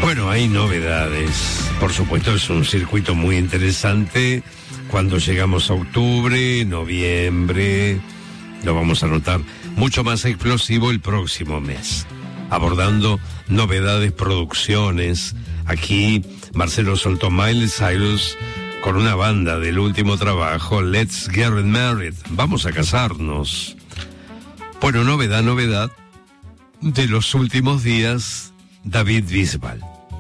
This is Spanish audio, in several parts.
Bueno, hay novedades. Por supuesto, es un circuito muy interesante. Cuando llegamos a octubre, noviembre, lo vamos a notar mucho más explosivo el próximo mes, abordando novedades, producciones. Aquí Marcelo soltó Miley Cyrus con una banda del último trabajo, Let's Get Married, vamos a casarnos. Bueno, novedad de los últimos días, David Bisbal.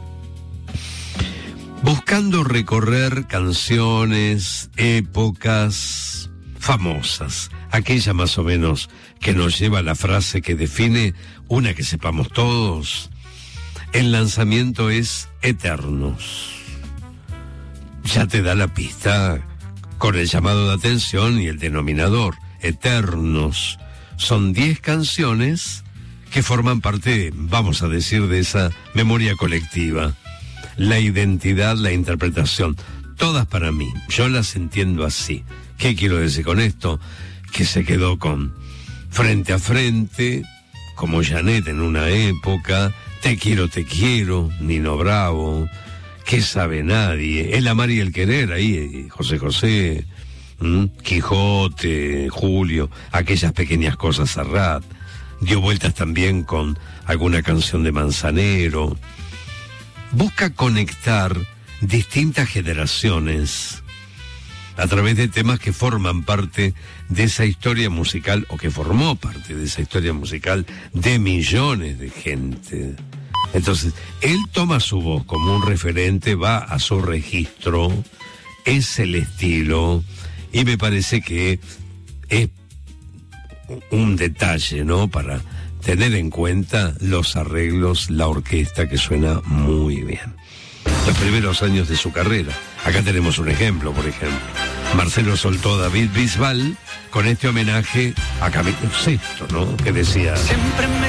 Buscando recorrer canciones, épocas famosas, aquella más o menos que nos lleva a la frase que define una que sepamos todos. El lanzamiento es Eternos. Ya te da la pista con el llamado de atención y el denominador, Eternos. Son 10 canciones que forman parte, vamos a decir, de esa memoria colectiva. La identidad, la interpretación, todas para mí. Yo las entiendo así. ¿Qué quiero decir con esto? Que se quedó con Frente a Frente, como Janet en una época, Te quiero, Nino Bravo, ¿Qué sabe nadie? El amar y el querer, ahí, José José, Quijote, Julio, aquellas pequeñas cosas, Serrat. Dio vueltas también con alguna canción de Manzanero. Busca conectar distintas generaciones a través de temas que forman parte de esa historia musical, o que formó parte de esa historia musical de millones de gente. Entonces, él toma su voz como un referente, va a su registro, es el estilo, y me parece que es un detalle, ¿no?, para tener en cuenta los arreglos, la orquesta, que suena muy bien. Los primeros años de su carrera. Acá tenemos un ejemplo, por ejemplo. Marcelo soltó a David Bisbal con este homenaje a Camilo VI, ¿no?, que decía...